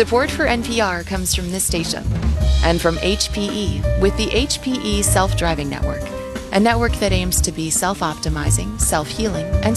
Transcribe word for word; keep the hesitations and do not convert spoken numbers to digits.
Support for N P R comes from this station and from H P E with the H P E Self-Driving Network, a network that aims to be self-optimizing, self-healing, and